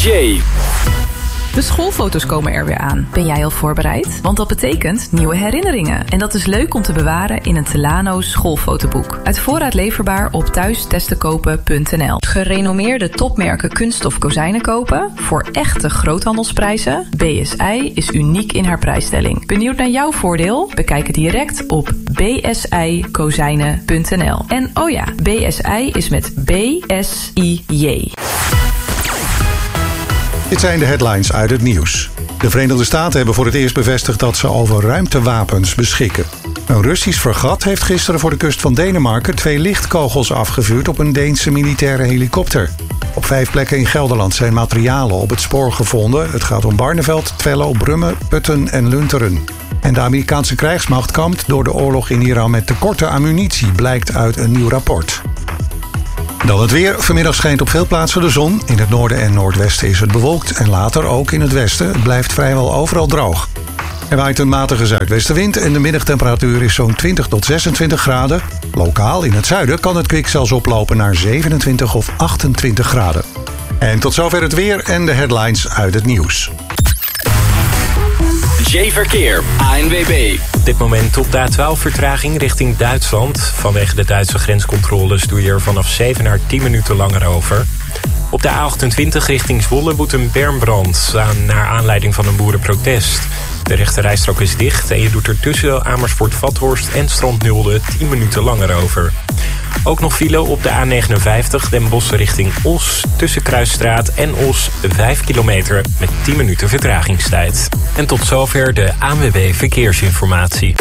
Jay. De schoolfoto's komen er weer aan. Ben jij al voorbereid? Want dat betekent nieuwe herinneringen. En dat is leuk om te bewaren in een Telano schoolfotoboek. Uit voorraad leverbaar op thuistestekopen.nl. Gerenommeerde topmerken kunststof kozijnen kopen voor echte groothandelsprijzen? BSI is uniek in haar prijsstelling. Benieuwd naar jouw voordeel? Bekijk het direct op bsikozijnen.nl. En oh ja, BSI is met BSIJ. Dit zijn de headlines uit het nieuws. De Verenigde Staten hebben voor het eerst bevestigd dat ze over ruimtewapens beschikken. Een Russisch fregat heeft gisteren voor de kust van Denemarken 2 lichtkogels afgevuurd op een Deense militaire helikopter. Op 5 plekken in Gelderland zijn materialen op het spoor gevonden. Het gaat om Barneveld, Twello, Brummen, Putten en Lunteren. En de Amerikaanse krijgsmacht kampt door de oorlog in Iran met tekorten aan munitie, blijkt uit een nieuw rapport. Dan het weer. Vanmiddag schijnt op veel plaatsen de zon. In het noorden en noordwesten is het bewolkt en later ook in het westen. Het blijft vrijwel overal droog. Er waait een matige zuidwestenwind en de middagtemperatuur is zo'n 20 tot 26 graden. Lokaal in het zuiden kan het kwik zelfs oplopen naar 27 of 28 graden. En tot zover het weer en de headlines uit het nieuws. J-Verkeer, ANWB. Op dit moment op de A12 vertraging richting Duitsland. Vanwege de Duitse grenscontroles doe je er vanaf 7 naar 10 minuten langer over. Op de A28 richting Zwolle woedt een bermbrand naar aanleiding van een boerenprotest. De rechterrijstrook is dicht en je doet er tussen Amersfoort-Vathorst en Strand Nulde 10 minuten langer over. Ook nog file op de A59 Den Bosch richting Os. Tussen Kruisstraat en Os 5 kilometer met 10 minuten vertragingstijd. En tot zover de ANWB Verkeersinformatie.